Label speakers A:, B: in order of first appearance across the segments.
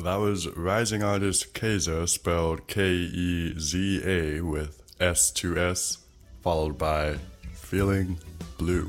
A: That was rising artist Keza, spelled Keza with S2S, followed by Feeling Blue.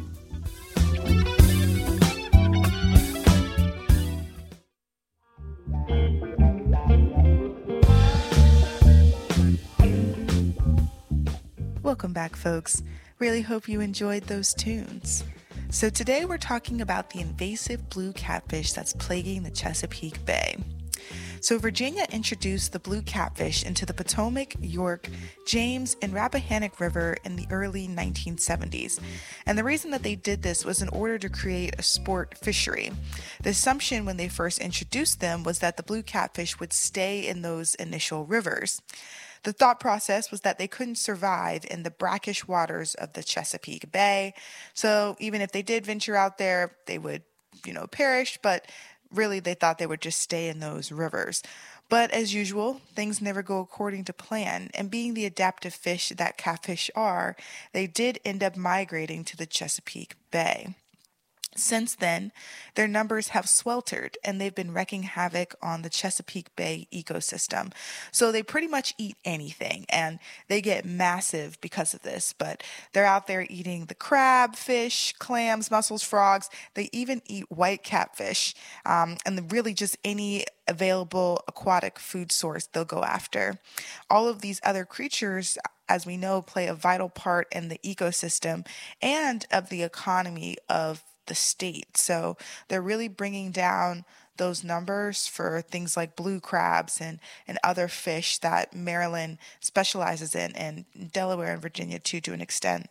B: Welcome back, folks. Really hope you enjoyed those tunes. So today we're talking about the invasive blue catfish that's plaguing the Chesapeake Bay. So Virginia introduced the blue catfish into the Potomac, York, James, and Rappahannock River in the early 1970s. And the reason that they did this was in order to create a sport fishery. The assumption when they first introduced them was that the blue catfish would stay in those initial rivers. The thought process was that they couldn't survive in the brackish waters of the Chesapeake Bay. So even if they did venture out there, they would, perish, but really they thought they would just stay in those rivers. But as usual, things never go according to plan, and being the adaptive fish that catfish are, they did end up migrating to the Chesapeake Bay. Since then, their numbers have sweltered and they've been wreaking havoc on the Chesapeake Bay ecosystem. So they pretty much eat anything and they get massive because of this, but they're out there eating the crab, fish, clams, mussels, frogs. They even eat white catfish, and really just any available aquatic food source they'll go after. All of these other creatures, as we know, play a vital part in the ecosystem and of the economy of the state. So they're really bringing down those numbers for things like blue crabs and other fish that Maryland specializes in, and Delaware and Virginia too, to an extent.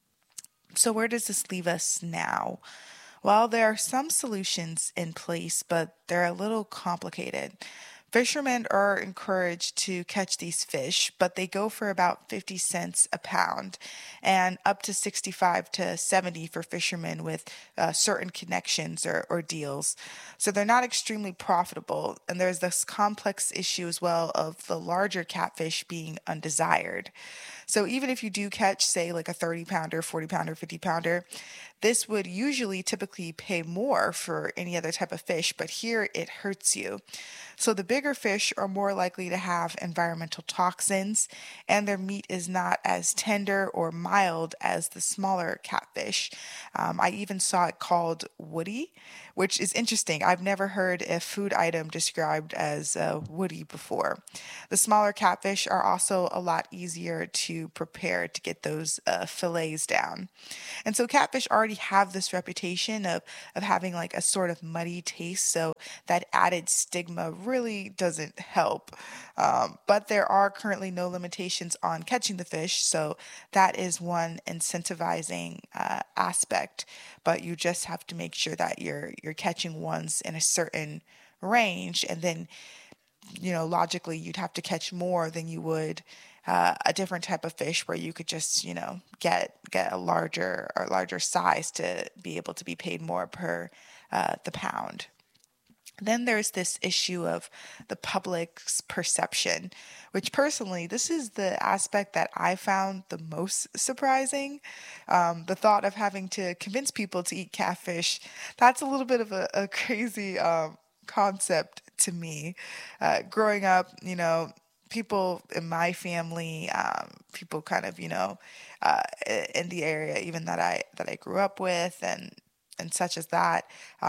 B: So where does this leave us now? Well, there are some solutions in place, but they're a little complicated. Fishermen are encouraged to catch these fish, but they go for about 50 cents a pound and up to 65 to 70 for fishermen with certain connections or deals. So they're not extremely profitable. And there's this complex issue as well of the larger catfish being undesired. So even if you do catch, say, like a 30 pounder, 40 pounder, 50 pounder, this would usually typically pay more for any other type of fish, but here it hurts you. So the bigger fish are more likely to have environmental toxins, and their meat is not as tender or mild as the smaller catfish. I even saw it called woody, which is interesting. I've never heard a food item described as woody before. The smaller catfish are also a lot easier to prepare to get those fillets down. And so catfish already have this reputation of having like a sort of muddy taste, so that added stigma really doesn't help. But there are currently no limitations on catching the fish, so that is one incentivizing aspect. But you just have to make sure that you're catching ones in a certain range, and then logically you'd have to catch more than you would a different type of fish where you could just get a larger size to be able to be paid more per the pound. Then there's this issue of the public's perception, which personally, this is the aspect that I found the most surprising. The thought of having to convince people to eat catfish, that's a little bit of a crazy concept to me. Growing up, people in my family, people kind of, in the area even that I grew up with and such as that,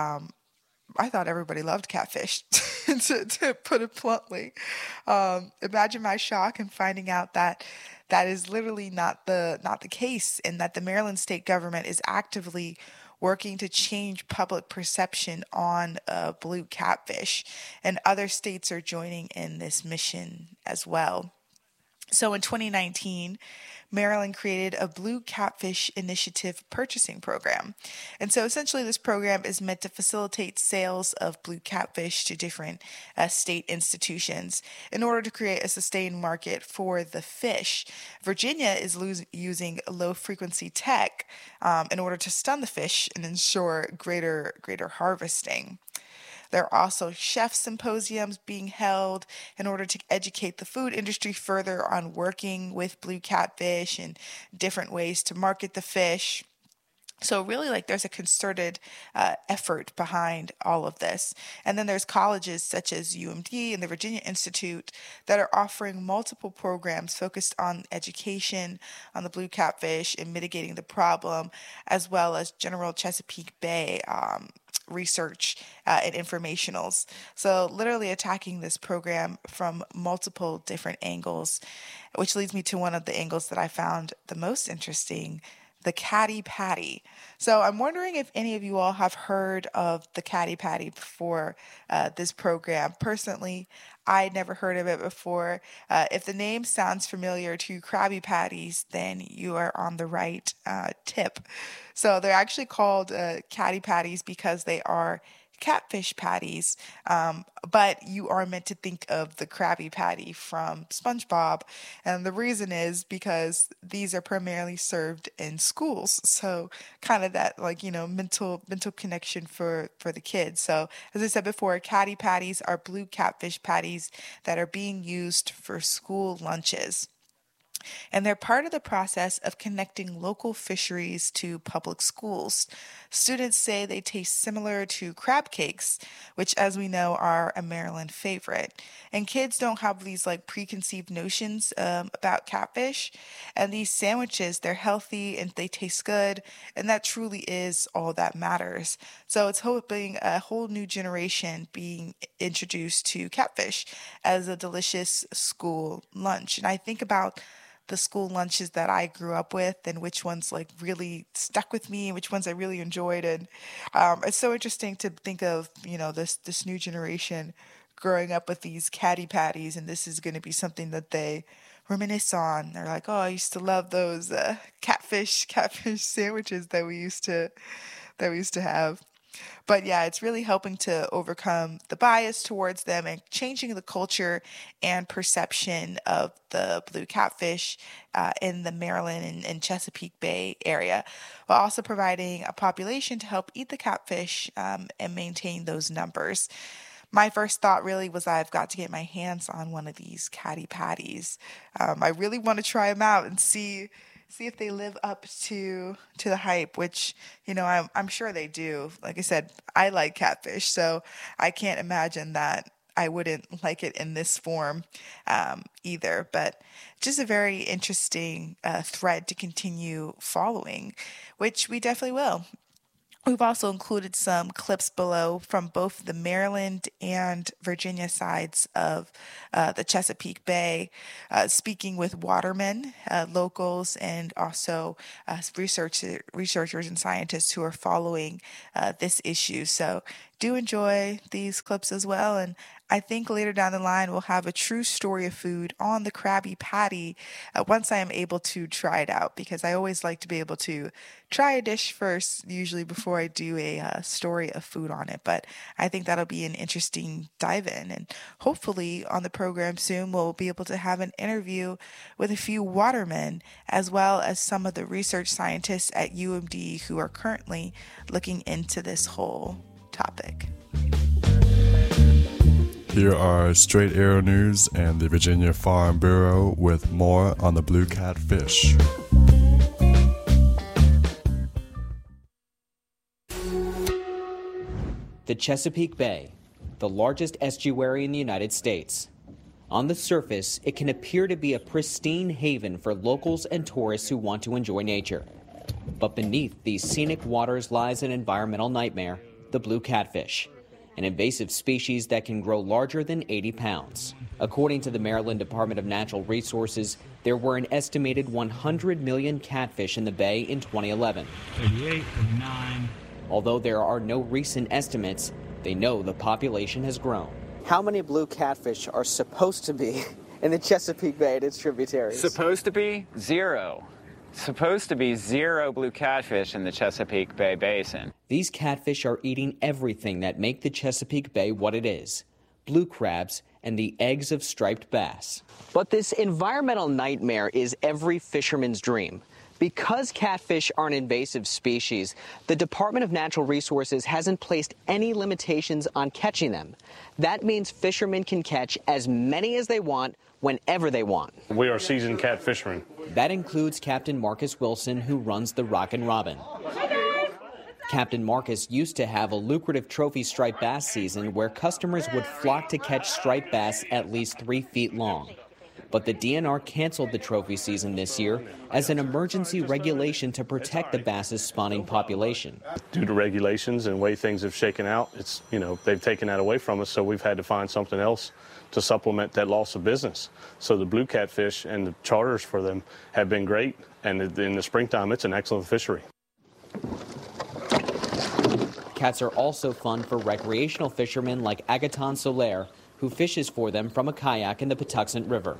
B: I thought everybody loved catfish, to put it bluntly. Imagine my shock in finding out that is literally not the case, and that the Maryland state government is actively working to change public perception on blue catfish, and other states are joining in this mission as well. So in 2019, Maryland created a Blue Catfish Initiative purchasing program. And so essentially this program is meant to facilitate sales of blue catfish to different state institutions in order to create a sustained market for the fish. Virginia is using low-frequency tech in order to stun the fish and ensure greater harvesting. There are also chef symposiums being held in order to educate the food industry further on working with blue catfish and different ways to market the fish. So really, like, there's a concerted effort behind all of this. And then there's colleges such as UMD and the Virginia Institute that are offering multiple programs focused on education on the blue catfish and mitigating the problem, as well as general Chesapeake Bay research and informationals. So literally attacking this program from multiple different angles, which leads me to one of the angles that I found the most interesting: the Caddy Patty. So I'm wondering if any of you all have heard of the Caddy Patty before this program. Personally, I never heard of it before. If the name sounds familiar to Krabby Patties, then you are on the right tip. So they're actually called Caddy Patties because they are catfish patties, but you are meant to think of the Krabby Patty from SpongeBob, and the reason is because these are primarily served in schools, so kind of that, like, mental connection for the kids. So as I said before, Caddy Patties are blue catfish patties that are being used for school lunches. And they're part of the process of connecting local fisheries to public schools. Students say they taste similar to crab cakes, which, as we know, are a Maryland favorite. And kids don't have these preconceived notions about catfish. And these sandwiches, they're healthy and they taste good, and that truly is all that matters. So it's hoping a whole new generation being introduced to catfish as a delicious school lunch. And I think about the school lunches that I grew up with and which ones really stuck with me and which ones I really enjoyed. And it's so interesting to think of, this new generation growing up with these Caddy Patties, and this is going to be something that they reminisce on. They're like, oh, I used to love those catfish sandwiches that we used to have. But yeah, it's really helping to overcome the bias towards them and changing the culture and perception of the blue catfish in the Maryland and Chesapeake Bay area, while also providing a population to help eat the catfish and maintain those numbers. My first thought really was I've got to get my hands on one of these Caddy Patties. I really want to try them out and see if they live up to the hype, which, I'm sure they do. Like I said, I like catfish, so I can't imagine that I wouldn't like it in this form either. But just a very interesting thread to continue following, which we definitely will. We've also included some clips below from both the Maryland and Virginia sides of the Chesapeake Bay, speaking with watermen, locals, and also researchers and scientists who are following this issue. So do enjoy these clips as well. And I think later down the line, we'll have a true story of food on the Krabby Patty once I am able to try it out, because I always like to be able to try a dish first, usually before I do a story of food on it. But I think that'll be an interesting dive in. And hopefully on the program soon, we'll be able to have an interview with a few watermen, as well as some of the research scientists at UMD who are currently looking into this whole topic.
A: Here are Straight Arrow News and the Virginia Farm Bureau with more on the blue catfish.
C: The Chesapeake Bay, the largest estuary in the United States. On the surface, it can appear to be a pristine haven for locals and tourists who want to enjoy nature. But beneath these scenic waters lies an environmental nightmare: the blue catfish, an invasive species that can grow larger than 80 pounds. According to the Maryland Department of Natural Resources, there were an estimated 100 million catfish in the bay in 2011.
D: 38, 39.
C: Although there are no recent estimates, they know the population has grown.
E: How many blue catfish are supposed to be in the Chesapeake Bay and its tributaries?
F: Supposed to be zero. Supposed to be zero blue catfish in the Chesapeake Bay Basin.
C: These catfish are eating everything that make the Chesapeake Bay what it is: blue crabs and the eggs of striped bass.
E: But this environmental nightmare is every fisherman's dream. Because catfish are an invasive species, the Department of Natural Resources hasn't placed any limitations on catching them. That means fishermen can catch as many as they want, whenever they want.
G: We are seasoned catfishermen.
C: That includes Captain Marcus Wilson, who runs the Rockin' Robin. Captain Marcus used to have a lucrative trophy striped bass season where customers would flock to catch striped bass at least 3 feet long. But the DNR canceled the trophy season this year as an emergency regulation to protect the bass's spawning population.
G: Due to regulations and the way things have shaken out, they've taken that away from us, so we've had to find something else to supplement that loss of business. So the blue catfish and the charters for them have been great, and in the springtime, it's an excellent fishery.
C: Cats are also fun for recreational fishermen like Agaton Soler, who fishes for them from a kayak in the Patuxent River.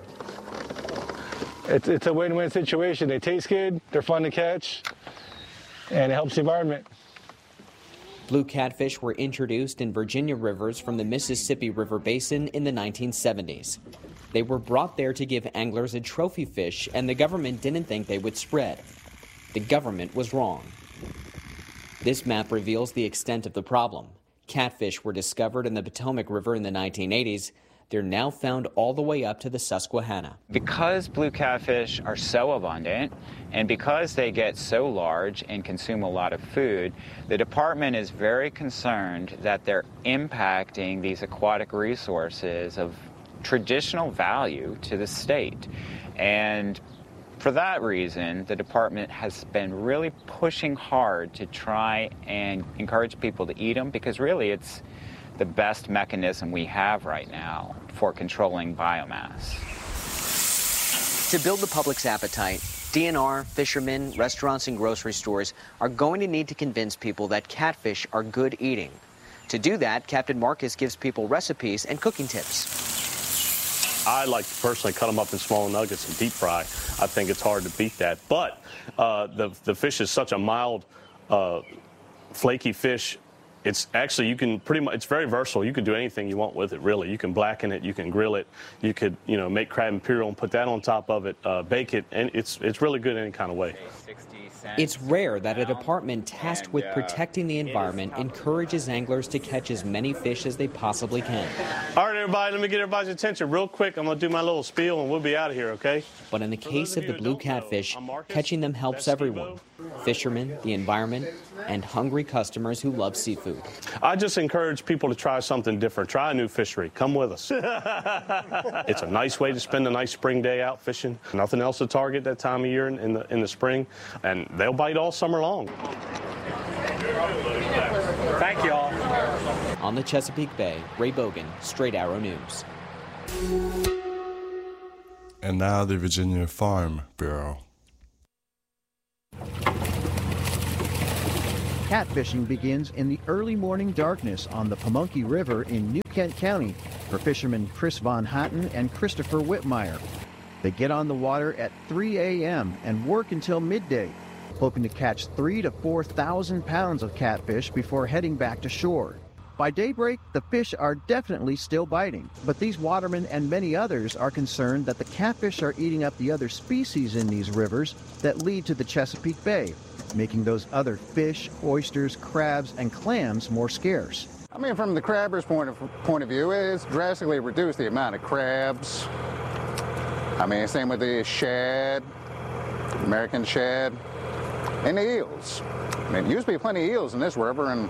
H: It's a win-win situation. They taste good, they're fun to catch, and it helps the environment.
C: Blue catfish were introduced in Virginia rivers from the Mississippi River Basin in the 1970s. They were brought there to give anglers a trophy fish, and the government didn't think they would spread. The government was wrong. This map reveals the extent of the problem. Catfish were discovered in the Potomac River in the 1980s. They're now found all the way up to the Susquehanna.
F: Because blue catfish are so abundant and because they get so large and consume a lot of food, the department is very concerned that they're impacting these aquatic resources of traditional value to the state. And for that reason, the department has been really pushing hard to try and encourage people to eat them, because really it's the best mechanism we have right now for controlling biomass.
E: To build the public's appetite, DNR, fishermen, restaurants, and grocery stores are going to need to convince people that catfish are good eating. To do that, Captain Marcus gives people recipes and cooking tips.
G: I like to personally cut them up in small nuggets and deep fry. I think it's hard to beat that. But the fish is such a mild, flaky fish. It's actually, you can pretty much, it's very versatile. You can do anything you want with it, really. You can blacken it, you can grill it, you could, make crab imperial and put that on top of it, bake it, and it's really good any kind of way.
C: It's rare that a department tasked with protecting the environment encourages anglers to catch as many fish as they possibly can.
G: All right, everybody, let me get everybody's attention real quick. I'm going to do my little spiel, and we'll be out of here, okay?
C: But in the case of the blue catfish, catching them helps everyone. Fishermen, the environment, and hungry customers who love seafood.
G: I just encourage people to try something different. Try a new fishery. Come with us. It's a nice way to spend a nice spring day out fishing. Nothing else to target that time of year in the spring, and they'll bite all summer long.
H: Thank you all.
C: On the Chesapeake Bay, Ray Bogan, Straight Arrow News.
A: And now the Virginia Farm Bureau.
I: Catfishing begins in the early morning darkness on the Pamunkey River in New Kent County for fishermen Chris Von Hatten and Christopher Whitmire. They get on the water at 3 a.m. and work until midday, hoping to catch 3,000 to 4,000 pounds of catfish before heading back to shore. By daybreak, the fish are definitely still biting, but these watermen and many others are concerned that the catfish are eating up the other species in these rivers that lead to the Chesapeake Bay, making those other fish, oysters, crabs, and clams more scarce.
J: I mean, from the crabbers' point of view, it's drastically reduced the amount of crabs. I mean, same with the shad, American shad, and the eels. I mean, there used to be plenty of eels in this river, and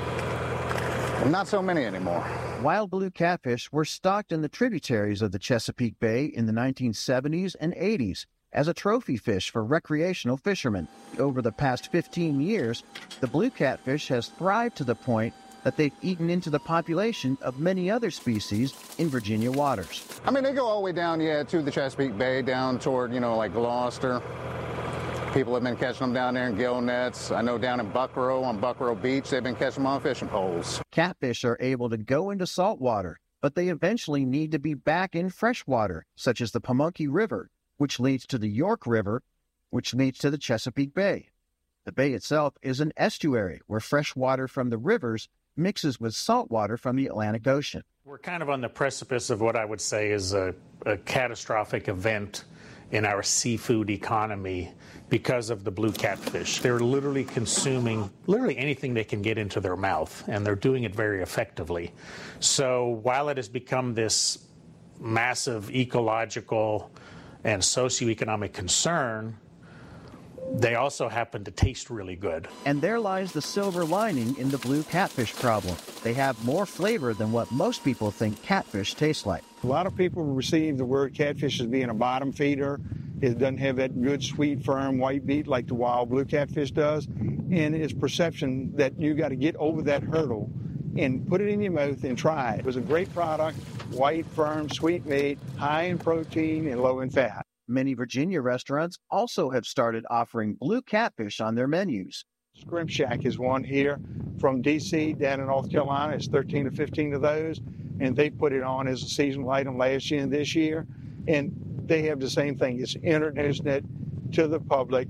J: not so many anymore.
I: Wild blue catfish were stocked in the tributaries of the Chesapeake Bay in the 1970s and 80s as a trophy fish for recreational fishermen. Over the past 15 years, the blue catfish has thrived to the point that they've eaten into the population of many other species in Virginia waters.
J: I mean, they go all the way down, to the Chesapeake Bay, down toward, like Gloucester. People have been catching them down there in gill nets. I know down in Buckrow, on Buckrow Beach, they've been catching them on fishing poles.
I: Catfish are able to go into salt water, but they eventually need to be back in fresh water, such as the Pamunkey River, which leads to the York River, which leads to the Chesapeake Bay. The bay itself is an estuary where fresh water from the rivers mixes with salt water from the Atlantic Ocean.
K: We're kind of on the precipice of what I would say is a catastrophic event in our seafood economy because of the blue catfish. They're literally consuming anything they can get into their mouth, and they're doing it very effectively. So while it has become this massive ecological and socioeconomic concern, They also happen to taste really good.
I: And there lies the silver lining in the blue catfish problem. They have more flavor than what most people think catfish tastes like.
L: A lot of people receive the word catfish as being a bottom feeder. It doesn't have that good, sweet, firm white meat like the wild blue catfish does. And it's perception that you got to get over that hurdle and put it in your mouth and try it. It was a great product, white, firm, sweet meat, high in protein and low in fat.
I: Many Virginia restaurants also have started offering blue catfish on their menus.
L: Scrimp Shack is one here from D.C. down in North Carolina. It's 13 to 15 of those, and they put it on as a seasonal item last year and this year. And they have the same thing. It's introducing it to the public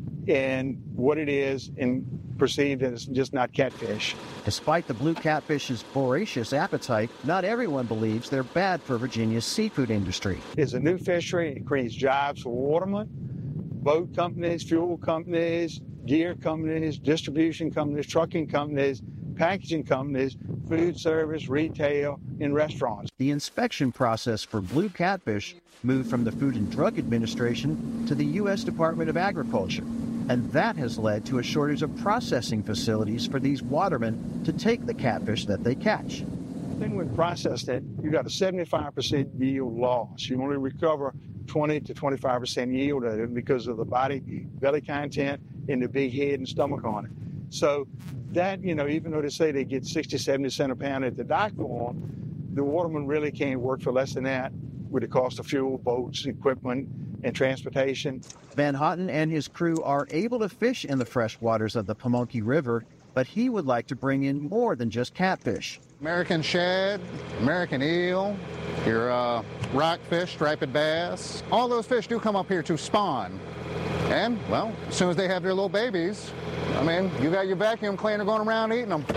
L: and what it is and perceived as just not catfish.
I: Despite the blue catfish's voracious appetite, not everyone believes they're bad for Virginia's seafood industry.
L: It's a new fishery. It creates jobs for watermen, boat companies, fuel companies, gear companies, distribution companies, trucking companies, packaging companies, food service, retail, and restaurants.
I: The inspection process for blue catfish moved from the Food and Drug Administration to the U.S. Department of Agriculture. And that has led to a shortage of processing facilities for these watermen to take the catfish that they catch.
L: Then when processed it, you got a 75% yield loss. You only recover 20 to 25% yield of it because of the body, belly content, and the big head and stomach on it. So that, even though they say they get 60, 70 cents a pound at the dock for them, the waterman really can't work for less than that with the cost of fuel, boats, equipment, and transportation.
I: Van Houten and his crew are able to fish in the fresh waters of the Pamunkey River, but he would like to bring in more than just catfish.
J: American shad, American eel, your rockfish, striped bass. All those fish do come up here to spawn. And, well, as soon as they have their little babies, you got your vacuum cleaner going around eating them.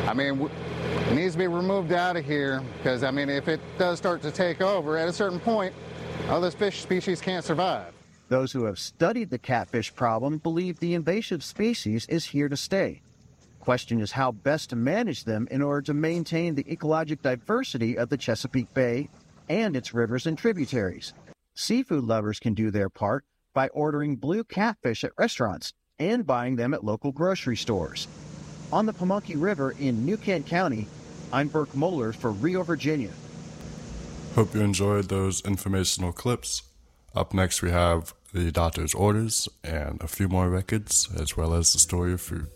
J: It needs to be removed out of here because, if it does start to take over, at a certain point, other fish species can't survive.
I: Those who have studied the catfish problem believe the invasive species is here to stay. Question is how best to manage them in order to maintain the ecologic diversity of the Chesapeake Bay and its rivers and tributaries. Seafood lovers can do their part by ordering blue catfish at restaurants and buying them at local grocery stores. On the Pamunkey River in New Kent County, I'm Burke Moeller for Rio, Virginia.
A: Hope you enjoyed those informational clips. Up next we have the doctor's orders and a few more records, as well as the story of food.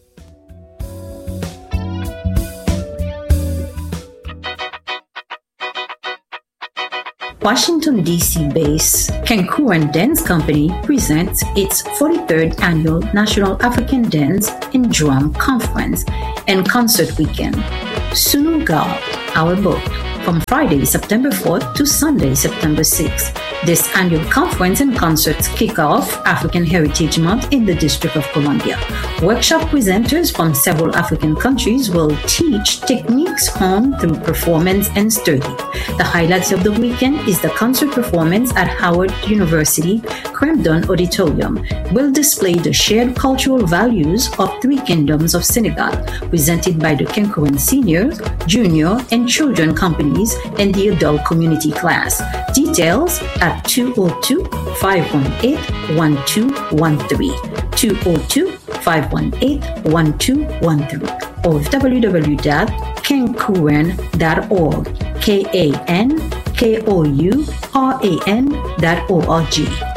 M: Washington, D.C.-based Kenkuren Dance Company presents its 43rd Annual National African Dance and Drum Conference and Concert Weekend. Sunugal, our boat, from Friday, September 4th to Sunday, September 6th. This annual conference and concerts kick off African Heritage Month in the District of Columbia. Workshop presenters from several African countries will teach techniques honed through performance and study. The highlights of the weekend is the concert performance at Howard University Cremdon Auditorium will display the shared cultural values of three kingdoms of Senegal, presented by the Kenkuren Senior, Junior, and Children companies and the adult community class. Details at 202-518-1213, 202-518-1213, or www.kenkuren.org, KANKOURAN.org.